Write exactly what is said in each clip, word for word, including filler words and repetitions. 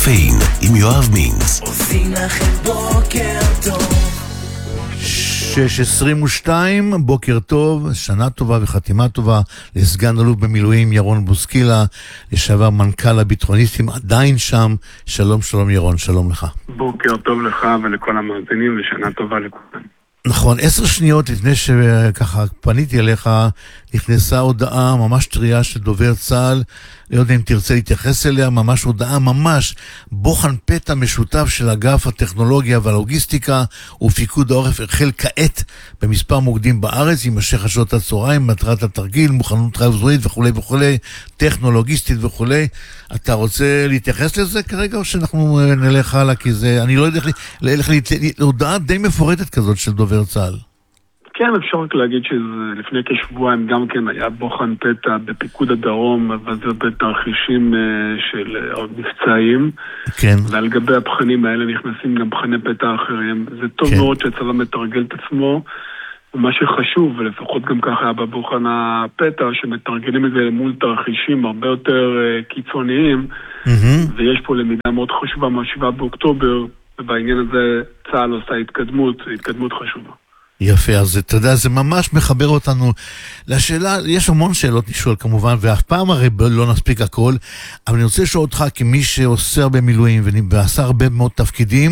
קפאין עם יואב מינץ. עושים לכם בוקר טוב. שש עשרים ושתיים, בוקר טוב, שנה טובה וחתימה טובה לסגן אלוף במילואים ירון בוסקילה, לשעבר מנכ"ל הביטחוניסטים, עדיין שם. שלום שלום ירון, שלום לך. בוקר טוב לך ולכל המאזינים, ושנה טובה לכולם. נכון, עשר שניות לפני שככה פניתי אליך, נכנסה הודעה ממש טריה של דובר צה"ל, לא יודע אם תרצה להתייחס אליה, ממש הודעה, ממש בוחן פתע משותף של אגף הטכנולוגיה והלוגיסטיקה ופיקוד העורף החל כעת במספר מוקדים בארץ, יימשך עד שעות הצהריים, מטרת התרגיל, מוכנות רב-זרועית וכו' וכו', טכנולוגיסטית וכו'. אתה רוצה להתייחס לזה כרגע או שאנחנו נלך הלאה? כי זה, אני לא יודע איך להודעה די מפורטת כזאת של דובר צה"ל. כן, אפשר רק להגיד שלפני כשבועיים גם כן היה בוחן פתע בפיקוד הדרום, וזה בתרחישים של מבצעיים. כן. ועל גבי הבחנים האלה נכנסים גם בחני פתע אחרים. זה טוב כן. מאוד שהצבא מתרגל את עצמו, ומה שחשוב, ולפחות גם ככה היה בבוחן הפתע, שמתרגלים את זה מול תרחישים הרבה יותר קיצוניים, mm-hmm. ויש פה למידה מאוד חשובה מהשבעה באוקטובר, ובעניין הזה צה"ל עושה התקדמות, התקדמות חשובה. יפה, אז אתה יודע, זה ממש מחבר אותנו לשאלה, יש המון שאלות לשאול כמובן, ואף פעם הרי לא נספיק הכל, אבל אני רוצה לשאול אותך כמי שעושה הרבה מילואים ועשה הרבה מאוד תפקידים,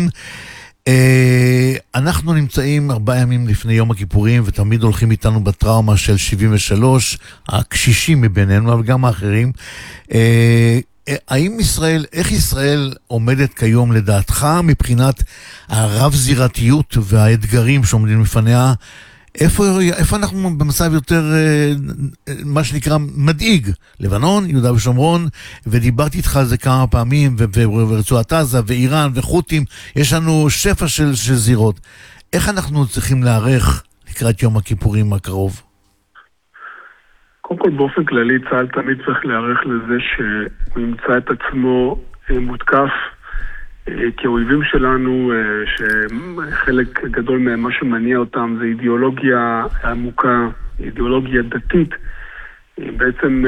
אנחנו נמצאים ארבעה ימים לפני יום הכיפורים, ותמיד הולכים איתנו בטראומה של שבעים ושלוש, הקשישים מבינינו, אבל גם האחרים. האם ישראל, איך ישראל עומדת כיום לדעתך מבחינת הרב-זירתיות והאתגרים שעומדים לפניה? איפה, איפה אנחנו במצב יותר, מה שנקרא, מדאיג? לבנון, יהודה ושומרון, ודיברתי איתך על זה כמה פעמים, ורצועת עזה, ואיראן, וחות'ים, יש לנו שפע של, של זירות. איך אנחנו צריכים להיערך לקראת יום הכיפורים הקרוב? קודם כל, באופן כללי, צה"ל תמיד צריך להיערך לזה שהוא ימצא את עצמו מותקף כי האויבים שלנו, שחלק גדול ממה שמניע אותם זה אידיאולוגיה עמוקה, אידיאולוגיה דתית. בעצם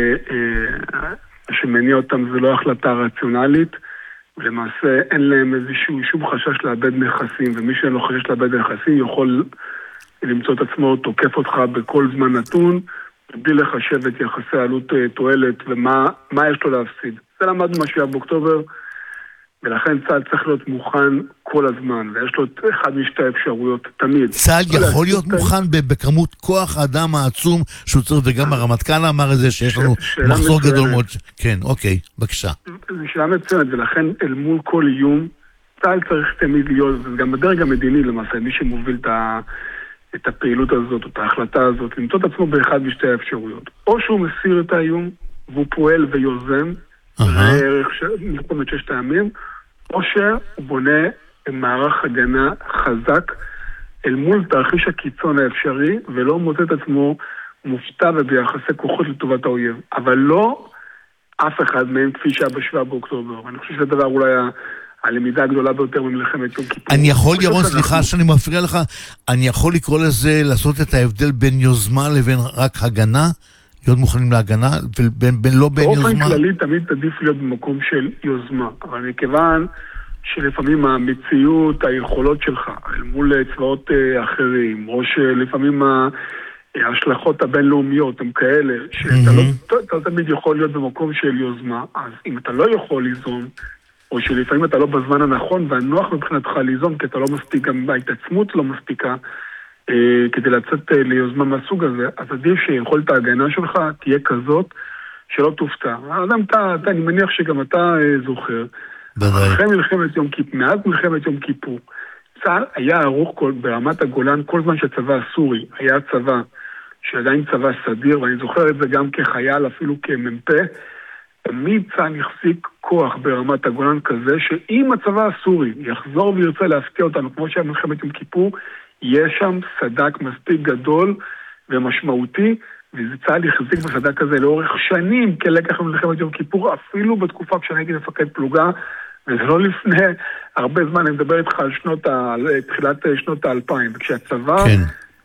מה שמניע אותם זה לא החלטה רציונלית, ולמעשה אין להם איזשהו שום חשש לאבד נכסים, ומי שאין לו חשש לאבד נכסים יכול למצוא את עצמו תוקף אותך בכל זמן נתון, בלי לחשב את יחסי עלות תועלת ומה מה יש לו להפסיד. זה למדנו משהו באוקטובר, ולכן צה"ל צריך להיות מוכן כל הזמן, ויש לו אחד משתי האפשרויות תמיד. צה"ל יכול להיות מוכן בכמות כוח האדם העצום שהוא צריך, וגם הרמטכ"ל אמר את זה שיש לנו מחסור גדול מאוד. כן, אוקיי, בבקשה. זו שאלה מצוינת, ולכן אל מול כל איום, צה"ל צריך תמיד להיות, וגם בדרג המדיני למעשה, מי שמוביל את ה... את הפעילות הזאת, את ההחלטה הזאת, למצוא את עצמו באחד משתי האפשרויות. או שהוא מסיר את האיום, והוא פועל ויוזם, זה ערך מלחמת ששת הימים, או שהוא בונה מערך הגנה חזק אל מול תרחיש הקיצון האפשרי, ולא מוצא את עצמו מופתע וביחסי כוחות לטובת האויב. אבל לא אף אחד מהם כפי שהיה בשבעה באוקטובר. אני חושב שזה דבר אולי הלמידה הגדולה ביותר ממלחמת יום כיפור. אני יכול, ירון, סליחה שאני מפריע לך, אני יכול לקרוא לזה, לעשות את ההבדל בין יוזמה לבין רק הגנה? להיות מוכנים להגנה, ולא בין יוזמה? באופן כללי תמיד עדיף להיות במקום של יוזמה, אבל מכיוון שלפעמים המציאות, היכולות שלך, אל מול צבאות אחרים, או שלפעמים ההשלכות הבינלאומיות הם כאלה, שאתה לא, אתה תמיד יכול להיות במקום של יוזמה, אז אם אתה לא יכול ליזום, או שלפעמים אתה לא בזמן הנכון והנוח מבחינתך ליזום, כי אתה לא מספיק, גם ההתעצמות לא מספיקה, אה, כדי לצאת אה, ליוזמה מהסוג הזה, אז עדיף שיכולת ההגנה שלך תהיה כזאת שלא תופתע. האדם, אתה, אתה, אני מניח שגם אתה אה, זוכר, אחרי מלחמת יום כיפור, מאז מלחמת יום כיפור, צה"ל היה ערוך כל, ברמת הגולן כל זמן שהצבא הסורי היה צבא, שעדיין צבא סדיר, ואני זוכר את זה גם כחייל, אפילו כמ"פ, תמיד צה"ל יחזיק כוח ברמת הגולן כזה, שאם הצבא הסורי יחזור וירצה להפתיע אותנו, כמו שהיה מלחמת יום כיפור, יהיה שם סדק מספיק גדול ומשמעותי, וצה"ל יחזיק בסדק הזה לאורך שנים, כלקח ממלחמת יום כיפור, אפילו בתקופה כשאני הייתי מפקד פלוגה, וזה לא לפני הרבה זמן, אני מדבר איתך על שנות ה... תחילת שנות האלפיים, וכשהצבא כן.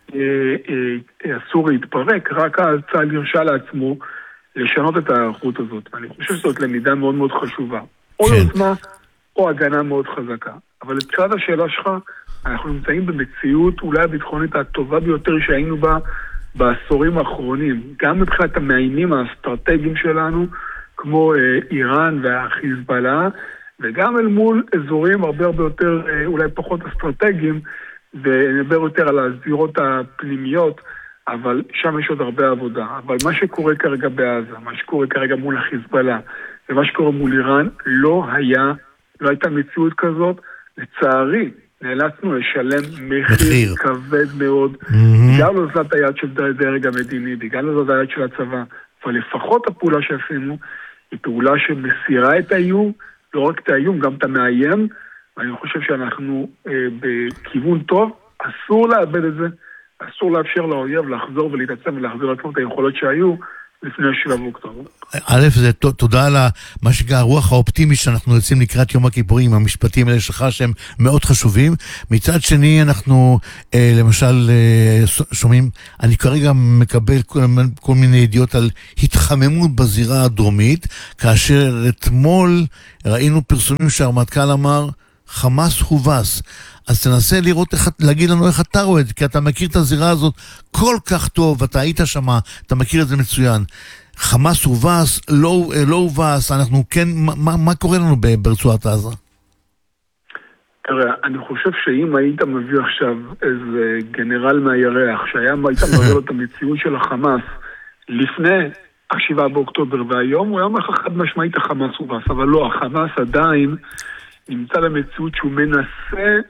הסורי התפרק, רק אז צה"ל הרשה לעצמו לשנות את הערכות הזאת. ואני חושב שזאת למידה מאוד מאוד חשובה. או כן. יוזמה או הגנה מאוד חזקה. אבל לתחילת השאלה שלך, אנחנו נמצאים במציאות אולי הביטחונית הטובה ביותר שהיינו בה בעשורים האחרונים. גם מבחינת המאיימים האסטרטגיים שלנו, כמו אה, איראן והחיזבאללה, וגם אל מול אזורים הרבה הרבה יותר, אה, אולי פחות אסטרטגיים, ונדבר יותר על הזירות הפנימיות, אבל שם יש עוד הרבה עבודה. אבל מה שקורה כרגע בעזה, מה שקורה כרגע מול החיזבאללה, ומה שקורה מול איראן, לא היה, לא הייתה מציאות כזאת. לצערי, נאלצנו לשלם מחיר, מחיר. כבד מאוד, Mm-hmm. בגלל לוזלת היד של דרג המדיני, בגלל לוזלת היד של הצבא, אבל לפחות הפעולה שעשינו, היא פעולה שמסירה את האיום, לא רק את האיום, גם את המאיים, ואני חושב שאנחנו אה, בכיוון טוב, אסור לאבד את זה, אסור לאפשר לאויב לחזור ולהתעצם ולהחזיר לעצמו את היכולות שהיו לפני שבעה באוקטובר. א', זה ת, תודה על מה שקרה, הרוח האופטימית שאנחנו יוצאים לקראת יום הכיפורים, המשפטים האלה שלך שהם מאוד חשובים. מצד שני, אנחנו אה, למשל אה, שומעים, אני כרגע מקבל כל, כל מיני ידיעות על התחממות בזירה הדרומית, כאשר אתמול ראינו פרסומים שהרמטכ"ל אמר, חמאס הובס. אז תנסה לראות איך, להגיד לנו איך אתה רואה את זה, כי אתה מכיר את הזירה הזאת כל כך טוב, אתה היית שם, אתה מכיר את זה מצוין. חמאס הובס, לא, לא הובס, אנחנו כן, מה, מה קורה לנו ברצועת עזה? תראה, אני חושב שאם היית מביא עכשיו איזה גנרל מהירח, שהיה היית מביא לו את המציאות של החמאס לפני השבעה באוקטובר והיום, הוא היה אומר לך חד משמעית החמאס הובס, אבל לא, החמאס עדיין נמצא במציאות שהוא מנסה